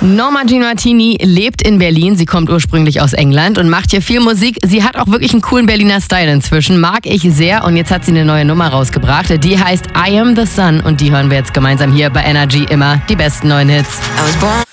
Norma Jean Martini lebt in Berlin. Sie kommt ursprünglich aus England und macht hier viel Musik. Sie hat auch wirklich einen coolen Berliner Style inzwischen. Mag ich sehr. Und jetzt hat sie eine neue Nummer rausgebracht. Die heißt I Am The Sun. Und die hören wir jetzt gemeinsam hier bei Energy. Immer die besten neuen Hits.